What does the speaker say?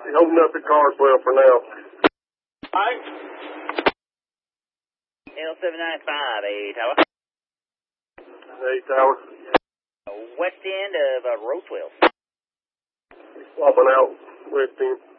holding up the Carswell for now. Hi. L795, tower. Hey, tower. West end of Roswell. Swapping out west end.